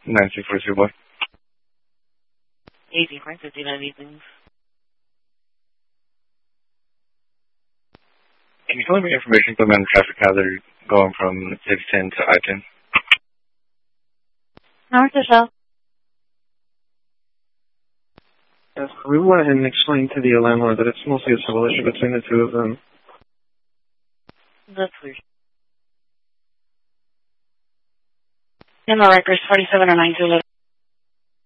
964 boy. 18.59 evenings. Can you tell me information put me on the traffic hazard going from 610 to I-10? North or south? Yes, we went ahead and explained to the landlord that it's mostly a civil issue between the two of them. That's weird. In the records, 4709 to